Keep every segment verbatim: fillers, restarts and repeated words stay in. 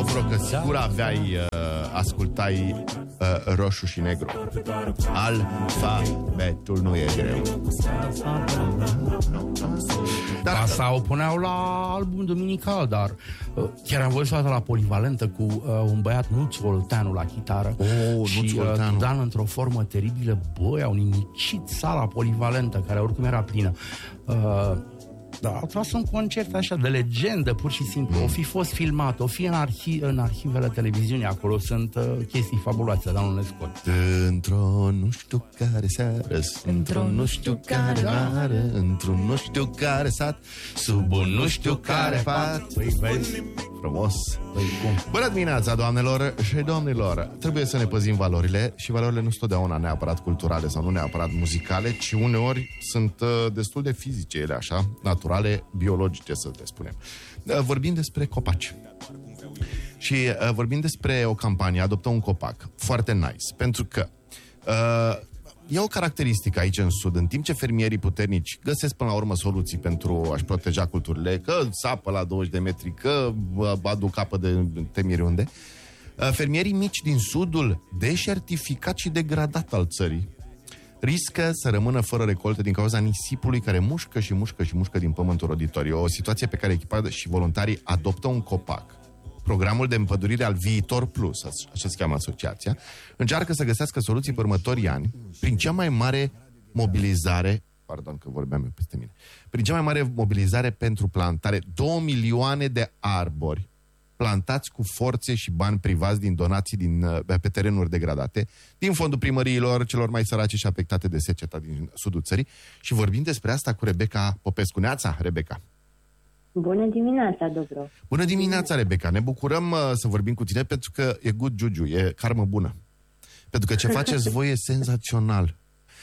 Dobro, că sigur aveai, uh, ascultai uh, roșu și negru. Alfabetul nu e greu. Dar asta o puneau la album duminical, dar uh, chiar am văzut o dată la Polivalentă cu uh, un băiat, Nuț Olteanu, la chitară. Oh, și uh, Dan într-o formă teribilă. Băi, au nimicit sala Polivalentă, care oricum era plină. Uh, Da, au tras un concert așa de legendă, pur și simplu. Mm. O fi fost filmat, o fi în, arhi- în arhivele televiziunii. Acolo sunt uh, chestii fabuloase, dar nu le scot. Într-o nu știu care seară, într-o nu știu care vară, într-un nu știu care sat, sub un nu știu care pat. Păi vezi, frumos. Păi cum? Bună dimineața, doamnelor și domnilor. Trebuie să ne păzim valorile și valorile nu sunt totdeauna neapărat culturale sau nu neapărat muzicale, ci uneori sunt uh, destul de fizice ele, așa, naturale, biologice, să le spunem. Uh, vorbim despre copaci. Și uh, vorbim despre o campanie, Adoptă un copac. Foarte nice, pentru că uh, e o caracteristică aici în Sud, în timp ce fermierii puternici găsesc până la urmă soluții pentru a-și proteja culturile, că sapă la douăzeci de metri, că aduc apă de temiri unde, fermierii mici din Sudul, deșertificat și degradat al țării, riscă să rămână fără recolte din cauza nisipului care mușcă și mușcă și mușcă din pământul roditor. E o situație pe care echipa și voluntarii Adoptă un copac, programul de împădurire al Viitor Plus, așa se cheamă asociația, încearcă să găsească soluții pe următorii ani prin cea mai mare mobilizare, pardon că vorbeam eu peste mine, prin cea mai mare mobilizare pentru plantare, două milioane de arbori plantați cu forțe și bani privați din donații din, pe terenuri degradate, din fondul primăriilor celor mai sărace și afectate de seceta din sudul țării. Și vorbim despre asta cu Rebecca Popescu. Neața, Rebecca! Bună dimineața, Dobro! Bună dimineața, Rebecca! Ne bucurăm uh, să vorbim cu tine pentru că e good juju, e karmă bună. Pentru că ce faceți voi e senzațional.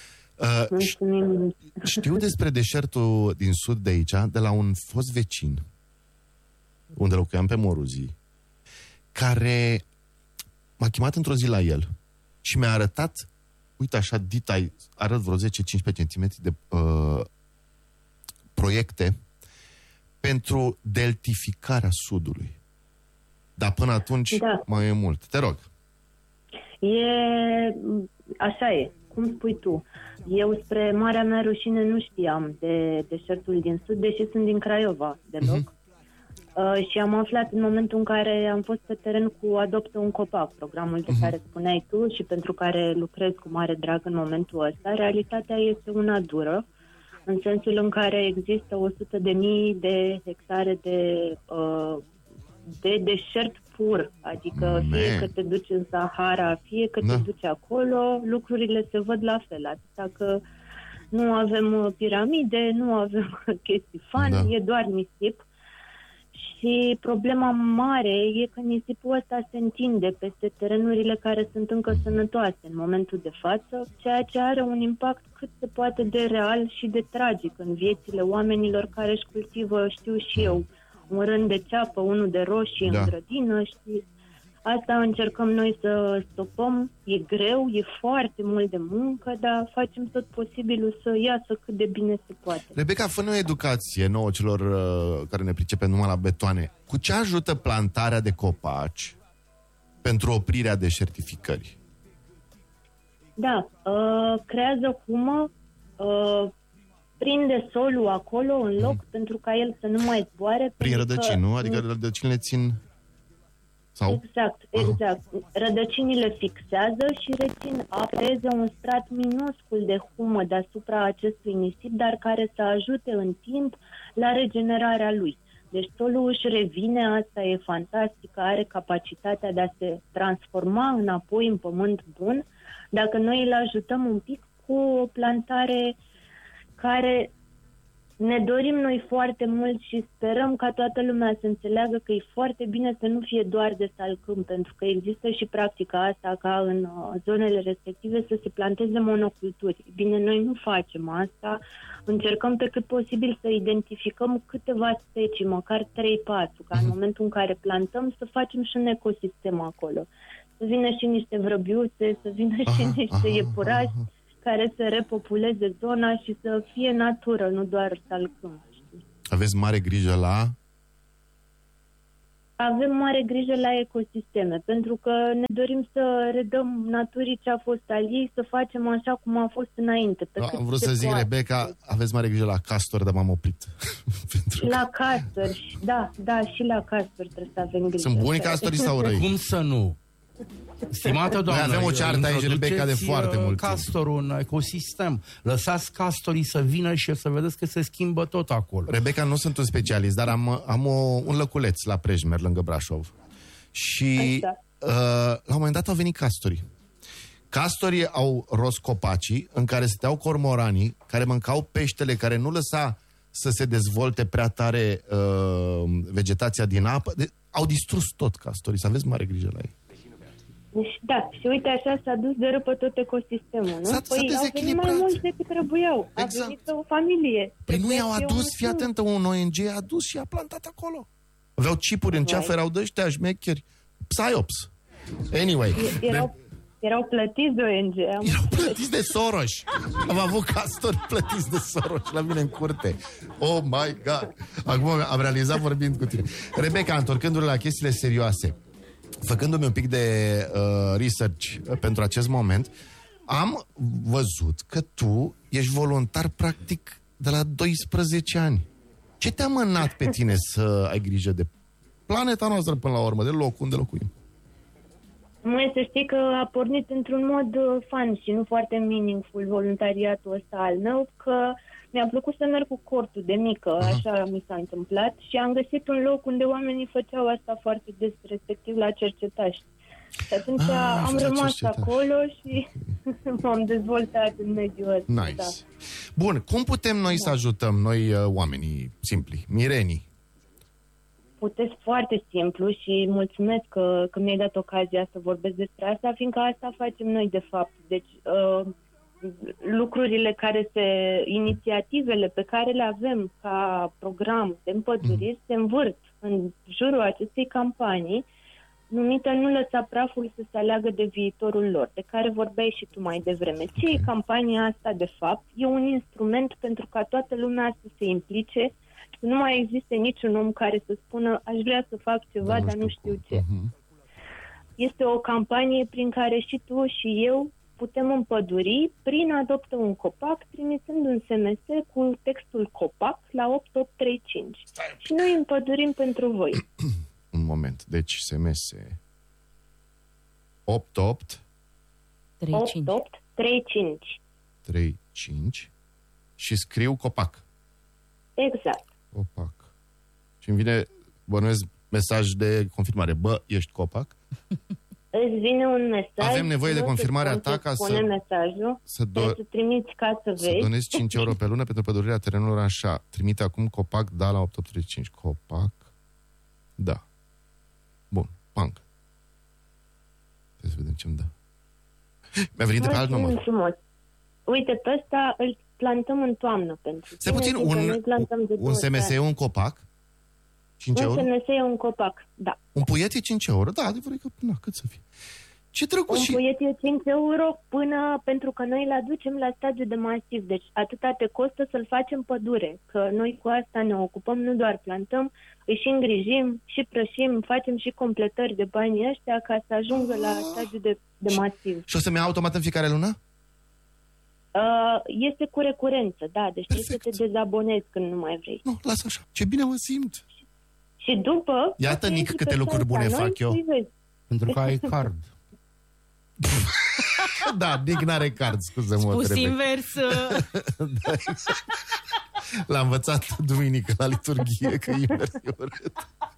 Uh, știu despre deșertul din sud de aici, de la un fost vecin, unde locuiam pe Moruzii, care m-a chemat într-o zi la el și mi-a arătat, uite așa, ditai, arăt vreo zece cincisprezece centimetri de uh, proiecte pentru deltificarea Sudului. Dar până atunci da. mai e mult. Te rog. E... Așa e. Cum spui tu. Eu, spre marea mea rușine, nu știam de deșertul din Sud, deși sunt din Craiova, deloc. Uh-huh. Uh, și am aflat în momentul în care am fost pe teren cu Adoptă un copac, programul de uh-huh. care spuneai tu și pentru care lucrez cu mare drag în momentul ăsta. Realitatea este una dură, în sensul în care există o sută de mii de hectare de, uh, de deșert pur, adică Me. fie că te duci în Sahara, fie că da. te duci acolo, lucrurile se văd la fel, atâta că nu avem piramide, nu avem chestii fani, da. e doar nisip. Și problema mare e că nisipul ăsta se întinde peste terenurile care sunt încă sănătoase în momentul de față, ceea ce are un impact cât se poate de real și de tragic în viețile oamenilor care își cultivă, știu și eu, un rând de ceapă, unul de roșii da. în grădină și asta încercăm noi să stopăm. E greu, e foarte mult de muncă, dar facem tot posibilul să iasă cât de bine se poate. Rebecca, fă-ne o educație nouă celor uh, care ne pricepem numai la betoane. Cu ce ajută plantarea de copaci pentru oprirea deșertificării? Da, uh, creează humă, uh, prinde solul acolo în loc mm. pentru ca el să nu mai zboare. Prin rădăcini, nu? Adică rădăcinile țin... Sau? Exact, exact. Aha. Rădăcinile fixează și rețin apeze un strat minuscul de humă deasupra acestui nisip, dar care să ajute în timp la regenerarea lui. Deci solul își revine, asta e fantastic, are capacitatea de a se transforma înapoi în pământ bun, dacă noi îl ajutăm un pic cu o plantare care... Ne dorim noi foarte mult și sperăm ca toată lumea să înțeleagă că e foarte bine să nu fie doar de salcâm, pentru că există și practica asta ca în uh, zonele respective să se planteze monoculturi. Bine, noi nu facem asta, încercăm pe cât posibil să identificăm câteva specii, măcar trei patru, ca în momentul în care plantăm să facem și un ecosistem acolo. Să vină și niște vrăbiuțe, să vină aha, și niște aha, iepurași, aha. care să repopuleze zona și să fie natură, nu doar salcâm. Aveți mare grijă la avem mare grijă la ecosisteme, pentru că ne dorim să redăm naturii ce a fost al ei, să facem așa cum a fost înainte. Pe No, cât am vrut se să zic, poate. Rebecca, aveți mare grijă la castori, dar m-am oprit. Pentru că La castori, da, da, și la castori trebuie să avem grijă. sunt buni castorii sau răi? Cum să nu? Stimată doamnă, Noi avem o ceartă aici, introduceți, Rebecca, de foarte uh, mult timp. castorul în ecosistem. Lăsați castorii să vină și o să vedeți că se schimbă tot acolo. Rebecca, nu sunt un specialist, dar am, am o, un lăculeț la Prejmer, lângă Brașov. Și Așa. uh, la un moment dat au venit castorii. Castorii au rost copacii în care stăteau cormoranii, care mâncau peștele, care nu lăsa să se dezvolte prea tare uh, vegetația din apă. De- au distrus tot castorii, să aveți mare grijă la ei. Deci, da, și uite așa s-a dus de rău pe tot ecosistemul, nu? S-a- s-a Păi au venit dezechilibrat. mai mulți decât trebuiau. A Exact. venit o familie. Păi nu Trebuia i-au să fie adus, un fii singur. atentă, un O N G a adus și a plantat acolo. Aveau chipuri în ceafă, erau de ăștia șmecheri. Psyops. Anyway. Erau, erau plătiți de O N G. Am... Erau plătiți de Soros. Am avut castori plătiți de Soros la mine în curte. Oh my God. Acum am realizat vorbind cu tine. Rebecca, întorcându-le la chestiile serioase, făcându-mi un pic de uh, research uh, pentru acest moment, am văzut că tu ești voluntar practic de la doisprezece ani. Ce te-a mânat pe tine să ai grijă de planeta noastră până la urmă, de loc unde locuim? Mai să știi că a pornit într-un mod uh, fun și nu foarte meaningful voluntariatul ăsta al meu, că mi-a plăcut să merg cu cortul de mică, așa mi s-a întâmplat, și am găsit un loc unde oamenii făceau asta foarte des, respectiv la cercetași. Și atunci Ah, am la rămas cercetași. acolo și m-am dezvoltat în mediul ăsta. Nice. Da. Bun, cum putem noi să ajutăm, noi uh, oamenii simpli, mirenii? Puteți foarte simplu și mulțumesc că, că mi-ai dat ocazia să vorbesc despre asta, fiindcă asta facem noi de fapt. Deci uh, lucrurile care se, inițiativele pe care le avem ca program de împăduriri mm. se învârt în jurul acestei campanii numită Nu lăsa praful să se aleagă de viitorul lor, de care vorbeai și tu mai devreme. Ce okay. e campania asta de fapt? E un instrument pentru ca toată lumea să se implice, să nu mai existe niciun om care să spună aș vrea să fac ceva, dar nu, dar nu știu cum. ce. Uh-huh. Este o campanie prin care și tu și eu putem împăduri prin adoptă un copac, trimițând un S M S cu textul copac la opt opt trei cinci. Și noi împădurim pentru voi. Un moment, deci S M S opt opt trei cinci trei cinci și scriu copac. Exact. Copac. Și îmi vine, bănuiesc, mesaj de confirmare. Bă, ești copac? Îți vine un mesaj. Avem nevoie de confirmarea ta ca să... mesajul, să, do- să trimiți ca să, să vezi. donezi cinci euro pe lună pentru pădurirea terenurilor așa. Trimite acum copac, da, la opt opt trei cinci. Copac, da. Bun, panc. Trebuie să vedem ce-mi dă. Mi-a venit de pe alt număr. Frumos. Uite, pe ăsta îl plantăm în toamnă pentru Stai puțin, un, un S M S e un copac? cinci euro? Un S M S e un copac, da. Un puiet e cinci euro? Da, adevărat că, na, cât să fie. Ce drăguț Un și... puiet e cinci euro până, pentru că noi îl aducem la stadiu de masiv. Deci atâta te costă să-l facem pădure. Că noi cu asta ne ocupăm, nu doar plantăm, îi și îngrijim, și prășim, facem și completări de banii ăștia ca să ajungă la stadiu de, de masiv. Și o să-mi ia automat în fiecare lună? Uh, este cu recurență, da. Deci Perfect. trebuie să te dezabonezi când nu mai vrei. Nu, lasă așa. Ce bine mă simt. Și după... Iată, Nic, câte lucruri bune fac eu. Pentru că ai card. Da, Nic n-are card, scuze-mă. Spus trebuie. invers. Da, l-a învățat duminică la liturghie, că invers e urât.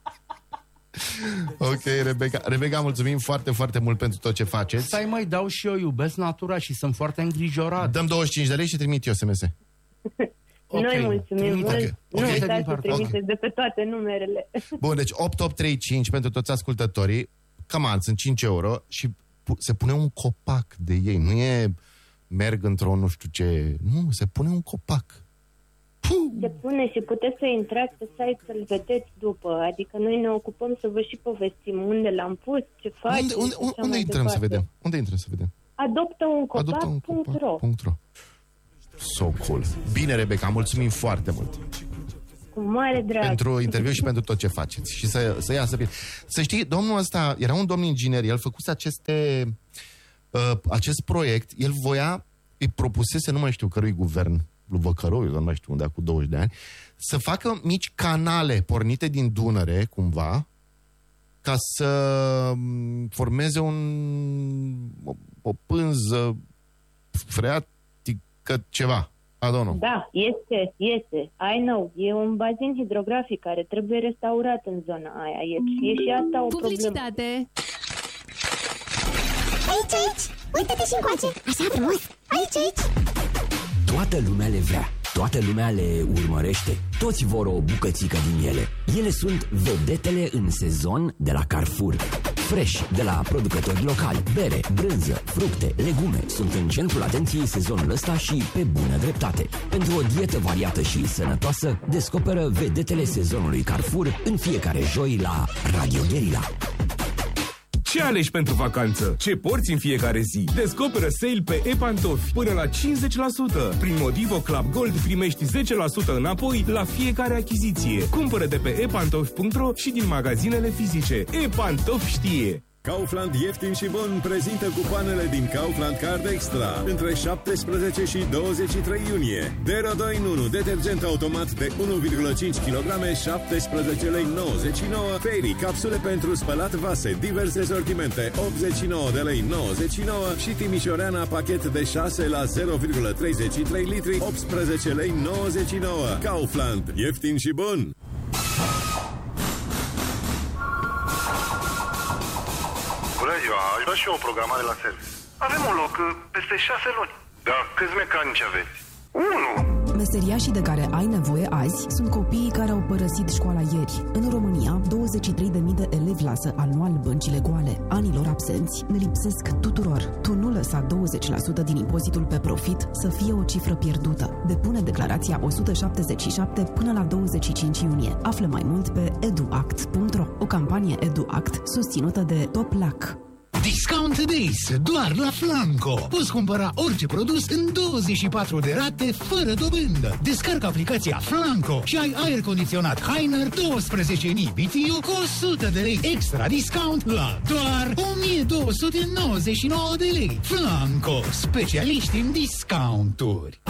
Ok, Rebecca. Rebecca, mulțumim foarte, foarte mult pentru tot ce faceți. Stai, mai dau și eu, iubesc natura și sunt foarte îngrijorat. Dăm douăzeci și cinci de lei și trimit eu S M S. Okay. Noi mulțumim mult. Okay. Nu Okay. uitați să Okay. trimiteți de pe toate numerele. Bun, deci opt opt trei cinci pentru toți ascultătorii. Cam an, sunt cinci euro și pu- se pune un copac de ei. Nu e merg într-o nu știu ce... Nu, se pune un copac. Puh! Se pune și puteți să intrați pe site să-l vedeți după. Adică noi ne ocupăm să vă și povestim unde l-am pus, ce faci. Unde, unde, unde, unde intrăm să vedem? Unde intrăm să vedem? Adoptă un Adoptă un copac punct ro. copac punct ro. So cool. Bine, Rebecca, mulțumim foarte mult. Cu mare drag. Pentru interviu și pentru tot ce faceți. Și să, să iasă bine. Să știi, domnul ăsta era un domn inginer, el făcuse aceste, uh, acest proiect, el voia, îi propusese, nu mai știu cărui guvern, lui Văcăroiu, nu mai știu unde, cu douăzeci de ani, să facă mici canale pornite din Dunăre, cumva, ca să formeze un, o, o pânză freatică, ceva. Adonu. Da, este, este. I know. E un bazin hidrografic care trebuie restaurat în zona aia. E, e și asta o Publicitate. problemă. Aici, aici! Uită-te și încoace! Așa frumos! Aici, aici! Toată lumea le vrea, toată lumea le urmărește, toți vor o bucățică din ele. Ele sunt vedetele în sezon de la Carrefour. Fresh, de la producători locali, bere, brânză, fructe, legume sunt în centrul atenției sezonul ăsta și pe bună dreptate. Pentru o dietă variată și sănătoasă, descoperă vedetele sezonului Carrefour în fiecare joi la Radio Guerilla. Ce alegi pentru vacanță? Ce porți în fiecare zi? Descoperă sale pe e-pantofi până la cincizeci la sută. Prin Modivo Club Gold primești zece la sută înapoi la fiecare achiziție. Cumpără de pe e pantofi punct ro și din magazinele fizice. E-Pantofi știe! Kaufland ieftin și bun prezintă cupoanele din Kaufland Card Extra între șaptesprezece și douăzeci și trei iunie. Dero doi în unu, detergent automat de unu virgulă cinci kilograme, șaptesprezece lei nouăzeci și nouă. Fairy, capsule pentru spălat vase, diverse sortimente, optzeci și nouă de lei nouăzeci și nouă. Și Timișoreana, pachet de șase la zero virgulă treizeci și trei litri, optsprezece lei nouăzeci și nouă. Kaufland, ieftin și bun! Bună ziua, aș vrea și eu o programare la serviciu. Avem un loc peste șase luni. Da, câți mecanici aveți? Unu! Meseriașii de care ai nevoie azi sunt copiii care au părăsit școala ieri. În România, douăzeci și trei de mii de elevi lasă anual băncile goale. Anilor absenți ne lipsesc tuturor. Tu nu lăsa douăzeci la sută din impozitul pe profit să fie o cifră pierdută. Depune declarația o sută șaptezeci și șapte până la douăzeci și cinci iunie. Află mai mult pe eduact punct ro. O campanie EduAct susținută de Top L A C. Discount Days, doar la Flanco. Poți cumpăra orice produs în douăzeci și patru de rate, fără dobândă. Descarcă aplicația Flanco și ai aer condiționat Heiner douăsprezece mii B T U cu o sută de lei extra discount la doar o mie două sute nouăzeci și nouă de lei. Flanco, specialiști în discounturi.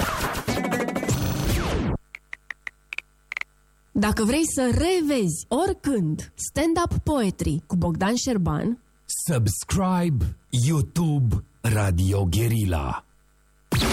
Dacă vrei să revezi oricând Stand-up Poetry cu Bogdan Șerban, Subscribe YouTube Radio Guerilla.